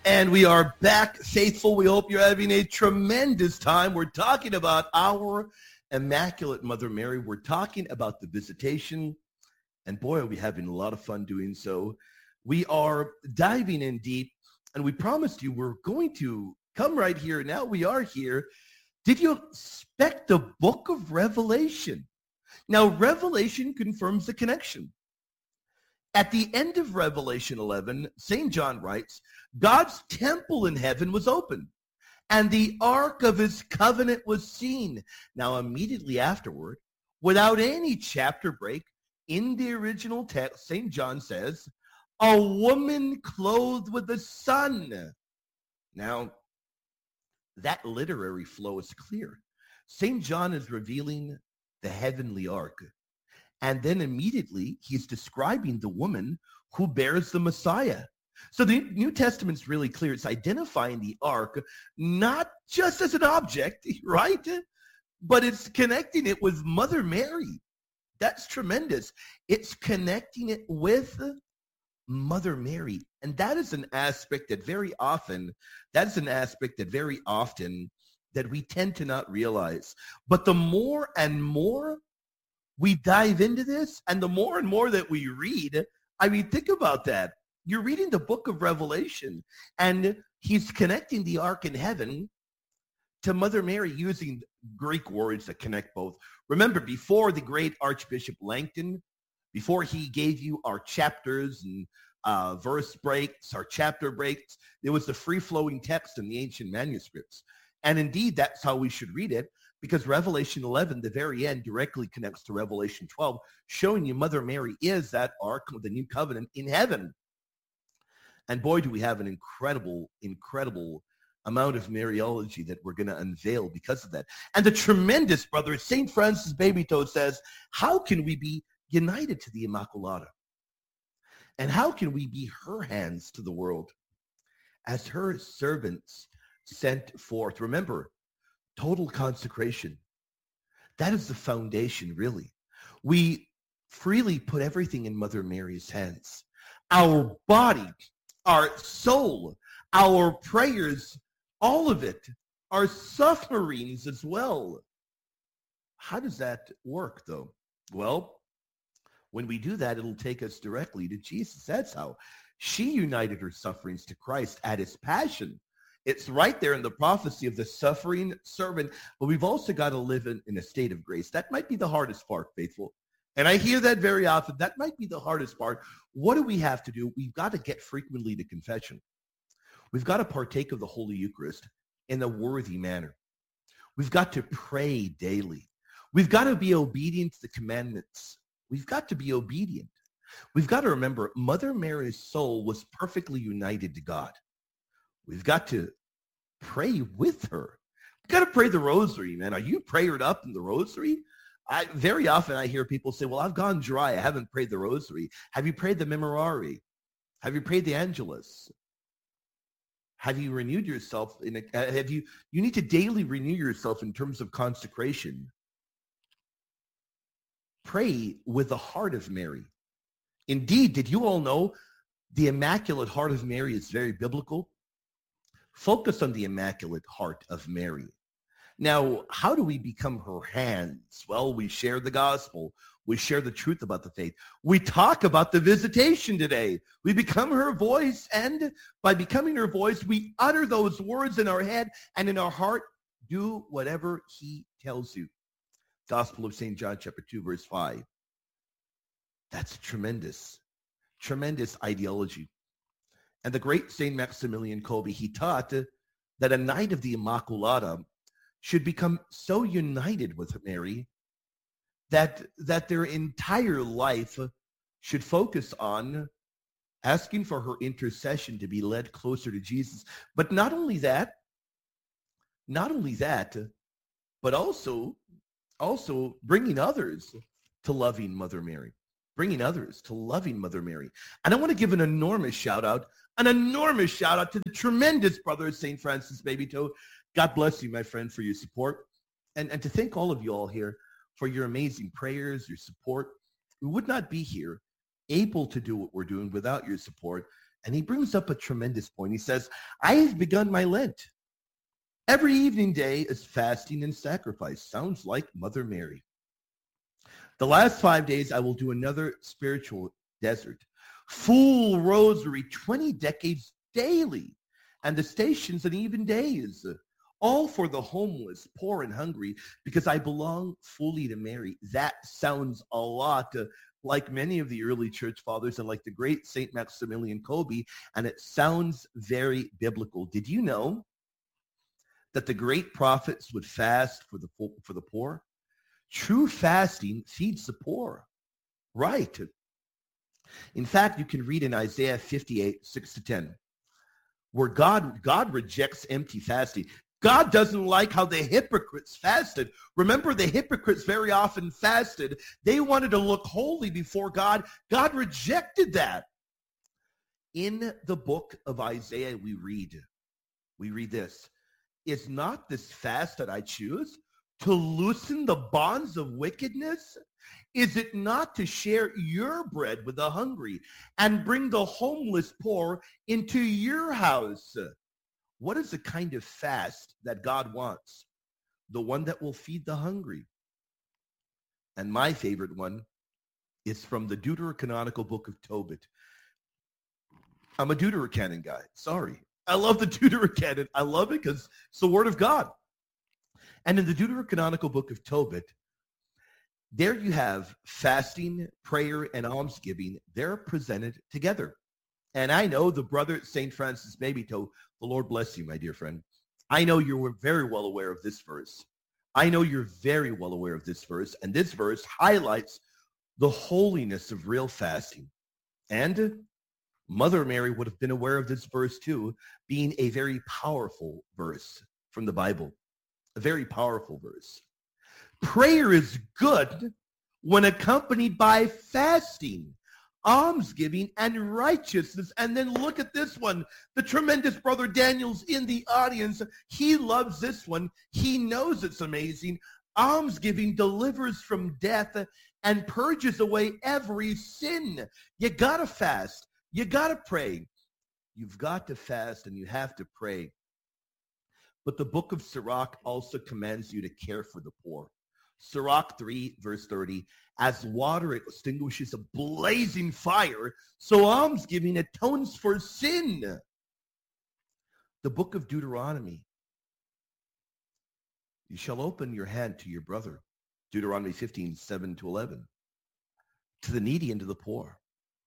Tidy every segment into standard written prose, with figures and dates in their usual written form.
And we are back, faithful. We hope you're having a tremendous time. We're talking about our Immaculate Mother Mary. We're talking about the Visitation. And boy, are we having a lot of fun doing so. We are diving in deep, and we promised you we're going to come right here. Now we are here. Did you expect the book of Revelation? Now, Revelation confirms the connection. At the end of Revelation 11, St. John writes, God's temple in heaven was open, and the ark of his covenant was seen. Now, immediately afterward, without any chapter break, in the original text, St. John says, a woman clothed with the sun. Now, that literary flow is clear. St. John is revealing the heavenly ark. And then immediately he's describing the woman who bears the Messiah. So the New Testament's really clear. It's identifying the ark not just as an object, right? But it's connecting it with Mother Mary. That's tremendous. It's connecting it with Mother Mary. And that is an aspect that very often that we tend to not realize. But the more and more we dive into this, and the more and more that we read, I mean, think about that. You're reading the book of Revelation, and he's connecting the ark in heaven to Mother Mary using Greek words that connect both. Remember, before the great Archbishop Langton, before he gave you our chapters and verse breaks, our chapter breaks, there was the free-flowing text in the ancient manuscripts. And indeed, that's how we should read it, because Revelation 11, the very end, directly connects to Revelation 12, showing you Mother Mary is that ark of the new covenant in heaven. And boy, do we have an incredible, incredible amount of Mariology that we're going to unveil because of that. And the tremendous, brother, St. Francis Babytoe says, how can we be united to the Immaculata? And how can we be her hands to the world as her servants sent forth? Remember, total consecration. That is the foundation, really. We freely put everything in Mother Mary's hands. Our body, our soul, our prayers, all of it, our sufferings as well. How does that work, though? Well, when we do that, it'll take us directly to Jesus. That's how. She united her sufferings to Christ at his passion. It's right there in the prophecy of the suffering servant, but we've also got to live in a state of grace. That might be the hardest part, faithful. And I hear that very often. That might be the hardest part. What do we have to do? We've got to get frequently to confession. We've got to partake of the Holy Eucharist in a worthy manner. We've got to pray daily. We've got to be obedient to the commandments. We've got to be obedient. We've got to remember Mother Mary's soul was perfectly united to God. We've got to pray with her. We've got to pray the rosary, man. Are you prayered up in the rosary? Very often I hear people say, well, I've gone dry. I haven't prayed the rosary. Have you prayed the Memorare? Have you prayed the Angelus? Have you renewed yourself? You need to daily renew yourself in terms of consecration. Pray with the heart of Mary. Indeed, did you all know the Immaculate Heart of Mary is very biblical? Focus on the Immaculate Heart of Mary. Now, how do we become her hands? Well, we share the gospel. We share the truth about the faith. We talk about the visitation today. We become her voice, and by becoming her voice, we utter those words in our head and in our heart. Do whatever he tells you. Gospel of St. John, chapter 2, verse 5. That's tremendous, tremendous ideology. And the great St. Maximilian Kolbe, he taught that a Knight of the Immaculata should become so united with Mary that their entire life should focus on asking for her intercession to be led closer to Jesus. But not only that, but also bringing others to loving Mother Mary. Bringing others to loving Mother Mary. And I want to give an enormous shout out to the tremendous brother, St. Francis Babytoe. God bless you, my friend, for your support. And to thank all of you all here for your amazing prayers, your support. We would not be here able to do what we're doing without your support. And he brings up a tremendous point. He says, I have begun my Lent. Every evening day is fasting and sacrifice. Sounds like Mother Mary. The last 5 days, I will do another spiritual desert. Full rosary, 20 decades daily, and the stations and even days, all for the homeless, poor, and hungry, because I belong fully to Mary. That sounds a lot like many of the early church fathers and like the great St. Maximilian Kolbe, and it sounds very biblical. Did you know that the great prophets would fast for the poor? True fasting feeds the poor, right? In fact, you can read in Isaiah 58, 6-10, where God rejects empty fasting. God doesn't like how the hypocrites fasted. Remember, the hypocrites very often fasted. They wanted to look holy before God. God rejected that. In the book of Isaiah, we read this. Is not this fast that I choose to loosen the bonds of wickedness? Is it not to share your bread with the hungry and bring the homeless poor into your house? What is the kind of fast that God wants? The one that will feed the hungry. And my favorite one is from the Deuterocanonical book of Tobit. I'm a Deuterocanon guy. Sorry. I love the Deuterocanon. I love it because it's the word of God. And in the Deuterocanonical book of Tobit, there you have fasting, prayer, and almsgiving. They're presented together. And I know the brother at St. Francis Mabito, the Lord bless you, my dear friend. I know you're very well aware of this verse. I know you're very well aware of this verse. And this verse highlights the holiness of real fasting. And Mother Mary would have been aware of this verse too, being a very powerful verse from the Bible. A very powerful verse. Prayer is good when accompanied by fasting, almsgiving, and righteousness. And then look at this one. The tremendous brother Daniel's in the audience. He loves this one. He knows it's amazing. Almsgiving delivers from death and purges away every sin. You got to fast. You got to pray. You've got to fast and you have to pray. But the book of Sirach also commands you to care for the poor. Sirach 3, verse 30, as water extinguishes a blazing fire, so almsgiving atones for sin. The book of Deuteronomy. You shall open your hand to your brother. Deuteronomy 15, 7-11. To the needy and to the poor.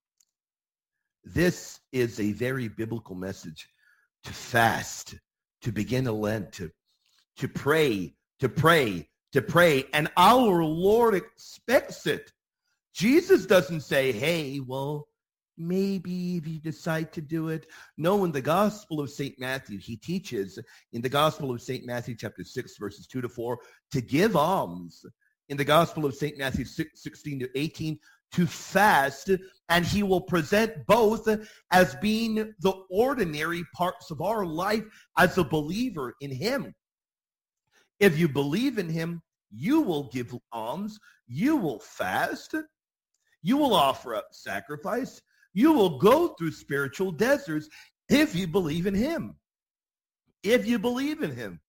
This is a very biblical message to fast, to begin a Lent, to pray, and our Lord expects it. Jesus doesn't say, hey, well, maybe if you decide to do it. No, in the Gospel of St. Matthew, he teaches in the Gospel of St. Matthew, chapter 6, verses 2-4, to give alms. In the Gospel of St. Matthew 6, 16-18, to fast, and he will present both as being the ordinary parts of our life as a believer in him. If you believe in him, you will give alms, you will fast, you will offer up sacrifice, you will go through spiritual deserts if you believe in him. If you believe in him.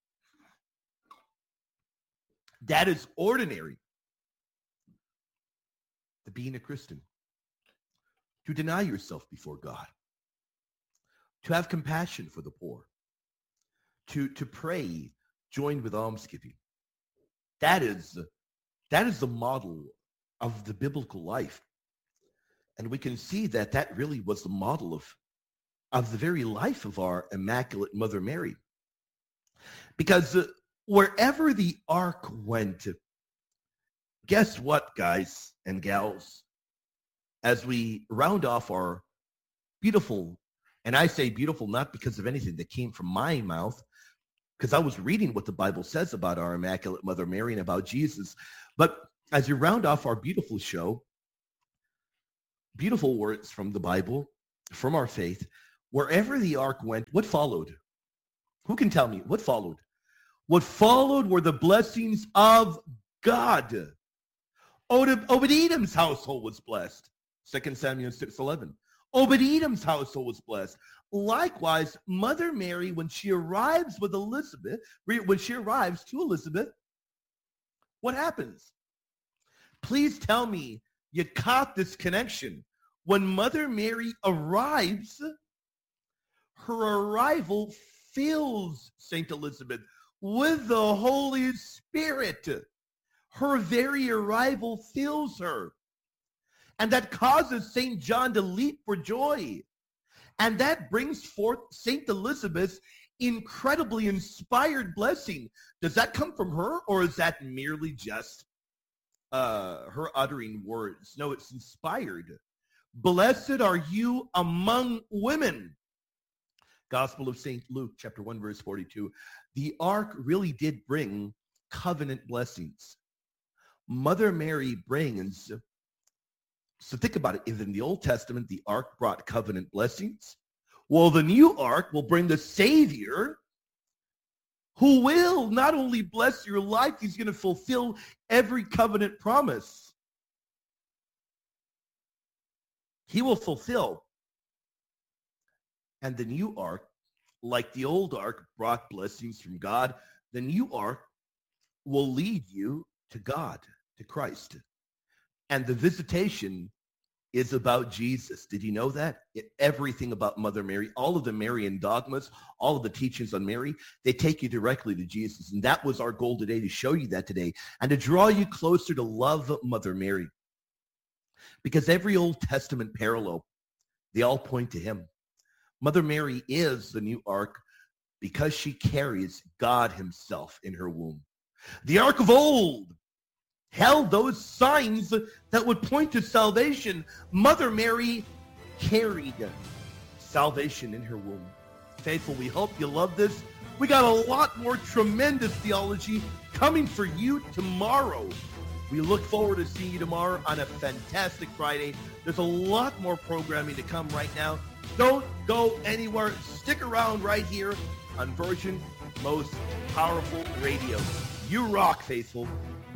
That is ordinary. To being a Christian, to deny yourself before God, to have compassion for the poor, to pray joined with almsgiving. That is the model of the biblical life. And we can see that really was the model of the very life of our Immaculate Mother Mary. Because wherever the ark went, guess what, guys and gals? As we round off our beautiful, and I say beautiful not because of anything that came from my mouth, because I was reading what the Bible says about our Immaculate Mother Mary and about Jesus. But as you round off our beautiful show, beautiful words from the Bible, from our faith, wherever the ark went, what followed? Who can tell me what followed? What followed were the blessings of God. Obed-Edom's household was blessed. 2 Samuel 6:11. Obed-Edom's household was blessed. Likewise, Mother Mary, when she arrives to Elizabeth, what happens? Please tell me you caught this connection. When Mother Mary arrives, her arrival fills St. Elizabeth with the Holy Spirit. Her very arrival fills her. And that causes St. John to leap for joy. And that brings forth St. Elizabeth's incredibly inspired blessing. Does that come from her, or is that merely just her uttering words? No, it's inspired. Blessed are you among women. Gospel of St. Luke, chapter 1, verse 42. The ark really did bring covenant blessings. Mother Mary brings, so think about it. If in the Old Testament, the ark brought covenant blessings, well, the new ark will bring the Savior who will not only bless your life, he's going to fulfill every covenant promise. He will fulfill. And the new ark, like the old ark, brought blessings from God. The new ark will lead you to God, to Christ. And the visitation is about Jesus. Did you know that? Everything about Mother Mary, all of the Marian dogmas, all of the teachings on Mary, they take you directly to Jesus. And that was our goal today, to show you that today and to draw you closer to love Mother Mary. Because every Old Testament parallel, they all point to him. Mother Mary is the new ark because she carries God himself in her womb. The ark of old held those signs that would point to salvation. Mother Mary carried salvation in her womb. Faithful, we hope you love this. We got a lot more tremendous theology coming for you tomorrow. We look forward to seeing you tomorrow on a fantastic Friday. There's a lot more programming to come right now. Don't go anywhere. Stick around right here on Virgin Most Powerful Radio. You rock, faithful.